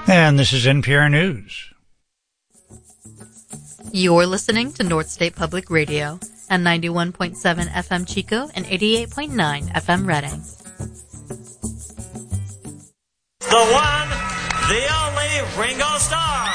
And this is NPR News. You're listening to North State Public Radio at 91.7 FM Chico and 88.9 FM Reading. The one, the only Ringo Starr.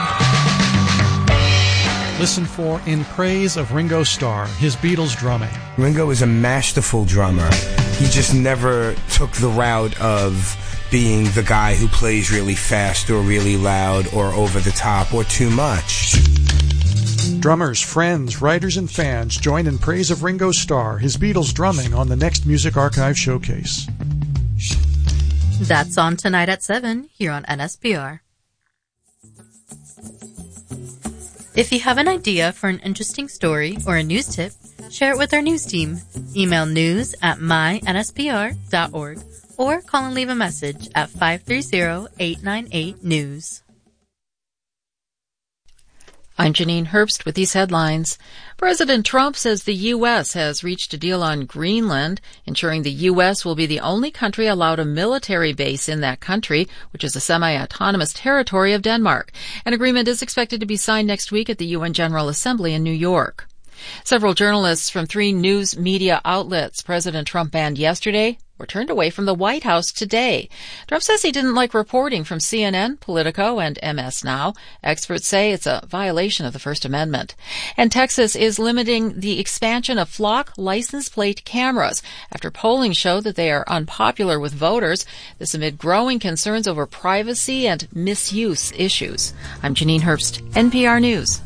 Listen for In Praise of Ringo Starr, his Beatles drumming. Ringo is a masterful drummer. He just never took the route of being the guy who plays really fast or really loud or over the top or too much. Drummers, friends, writers, and fans join in praise of Ringo Starr, his Beatles drumming on the next Music Archive Showcase. That's on tonight at 7 here on NSPR. If you have an idea for an interesting story or a news tip, share it with our news team. Email news@mynspr.org or call and leave a message at 530-898-NEWS. I'm Janine Herbst with these headlines. President Trump says the U.S. has reached a deal on Greenland, ensuring the U.S. will be the only country allowed a military base in that country, which is a semi-autonomous territory of Denmark. An agreement is expected to be signed next week at the UN General Assembly in New York. Several journalists from 3 news media outlets President Trump banned yesterday were turned away from the White House today. Trump says he didn't like reporting from CNN, Politico, and MS Now. Experts say it's a violation of the First Amendment. And Texas is limiting the expansion of flock license plate cameras after polling showed that they are unpopular with voters. This amid growing concerns over privacy and misuse issues. I'm Janine Herbst, NPR News.